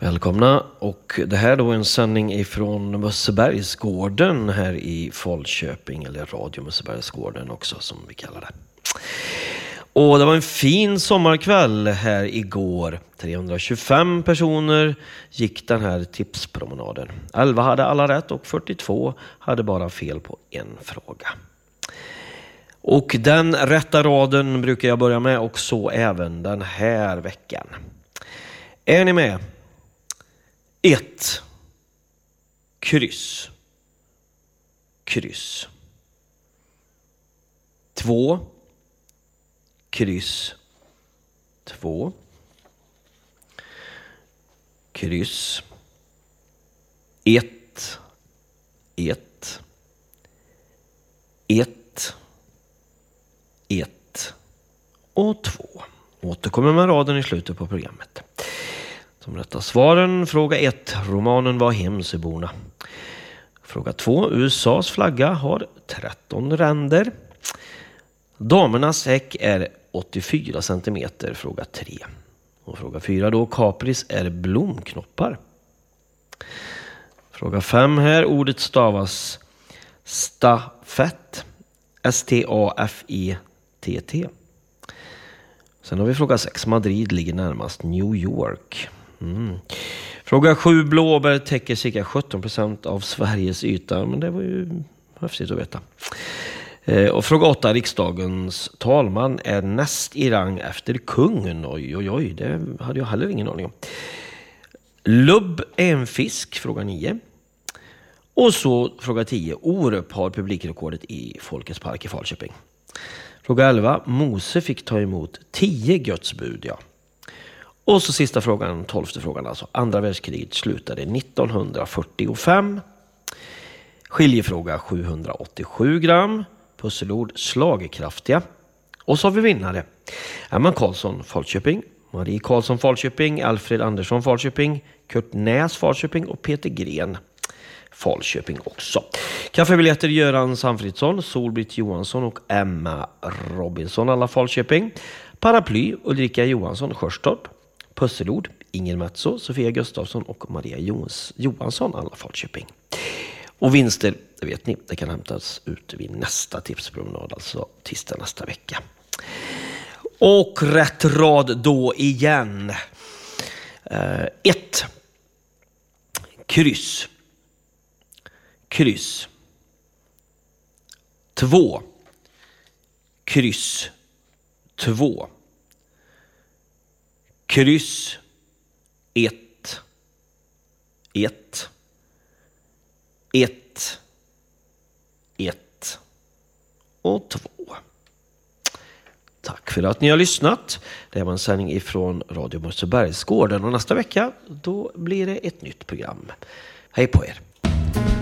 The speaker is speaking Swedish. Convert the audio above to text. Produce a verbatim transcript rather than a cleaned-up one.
Välkomna, och det här är då en sändning ifrån Mössebergsgården här i Falköping, eller Radio Mössebergsgården också som vi kallar det. Och det var en fin sommarkväll här igår. trehundratjugofem personer gick den här tipspromenaden. elva hade alla rätt och fyrtiotvå hade bara fel på en fråga. Och den rätta raden brukar jag börja med, och så även den här veckan. Är ni med? ett. Kryss. Kryss. två. Kryss. två. Kryss. ett. ett. ett. ett. Och två. Återkommer med raden i slutet på programmet. Som rätta svaren: fråga ett. Romanen var Hemsöborna. Fråga två. U S A:s flagga har tretton ränder. Damernas häck är åttiofyra centimeter. Fråga tre. Och fråga fyra då. Kapris är blomknoppar. Fråga fem här. Ordet stavas stafett. S T A F E T T. Sen har vi fråga sex. Madrid ligger närmast New York. Mm. Fråga sju. Blåbär täcker cirka sjutton procent av Sveriges yta. Men det var ju häftigt att veta. Eh, och fråga åtta. Riksdagens talman är näst i rang efter kungen. Oj, oj, oj. Det hade jag heller ingen aning om. Lubb är en fisk. Fråga nio. Och så fråga tio. Orup har publikrekordet i Folkets park i Falköping. Fråga elva. Mose fick ta emot tio Gudsbud, ja. Och så sista frågan, tolfte frågan alltså. Andra världskriget slutade nittonhundrafyrtiofem. Skiljefråga sjuhundraåttiosju gram. Pusselord slagkraftiga. Och så har vi vinnare. Emma Karlsson, Falköping. Marie Karlsson, Falköping. Alfred Andersson, Falköping. Kurt Näs, Falköping. Och Peter Gren, Falköping också. Kaffebiljetter Göran Sanfridsson, Solbritt Johansson och Emma Robinson, alla Falköping. Paraply Ulrika Johansson, Sjörstorp. Pusselord Inger Metso, Sofia Gustafsson och Maria Jons Johansson, alla Falköping. Och vinster, det vet ni, det kan hämtas ut vid nästa tipspromenad, alltså tisdag nästa vecka. Och rätt rad då igen. ett. Kryss. Kryss. två. Kryss. två. Kryss. ett. ett. ett. ett. Och två. Tack för att ni har lyssnat. Det var en sändning ifrån Radio Mössebergsgården. Och nästa vecka då blir det ett nytt program. Hej på er.